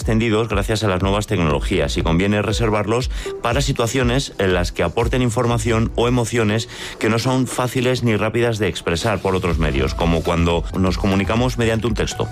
extendidos gracias a las nuevas tecnologías y conviene reservarlos para situaciones en las que aporten información o emociones que no son fáciles ni rápidas de expresar por otros medios, como cuando nos comunicamos mediante un texto.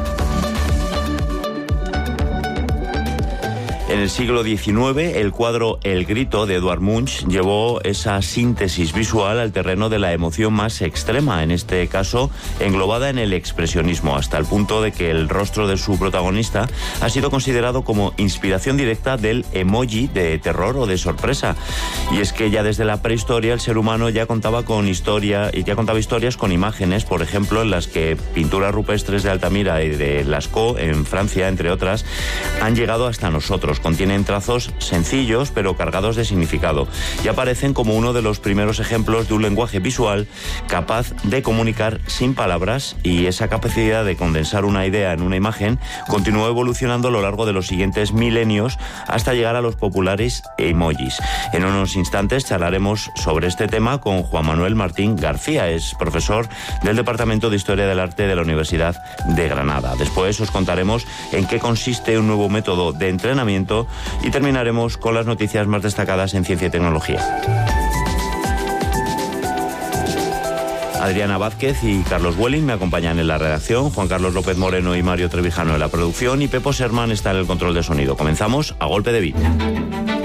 En el siglo XIX, el cuadro El Grito de Edvard Munch llevó esa síntesis visual al terreno de la emoción más extrema, en este caso englobada en el expresionismo, hasta el punto de que el rostro de su protagonista ha sido considerado como inspiración directa del emoji de terror o de sorpresa. Y es que ya desde la prehistoria el ser humano ya contaba historias con imágenes, por ejemplo, en las que pinturas rupestres de Altamira y de Lascaux, en Francia, entre otras, han llegado hasta nosotros. Contienen trazos sencillos pero cargados de significado y aparecen como uno de los primeros ejemplos de un lenguaje visual capaz de comunicar sin palabras, y esa capacidad de condensar una idea en una imagen continuó evolucionando a lo largo de los siguientes milenios hasta llegar a los populares emojis. En unos instantes charlaremos sobre este tema con Juan Manuel Martín García, es profesor del Departamento de Historia del Arte de la Universidad de Granada. Después os contaremos en qué consiste un nuevo método de entrenamiento y terminaremos con las noticias más destacadas en ciencia y tecnología. Adriana Vázquez y Carlos Welling me acompañan en la redacción, Juan Carlos López Moreno y Mario Trevijano en la producción y Pepo Sermán está en el control de sonido. Comenzamos a golpe de beat.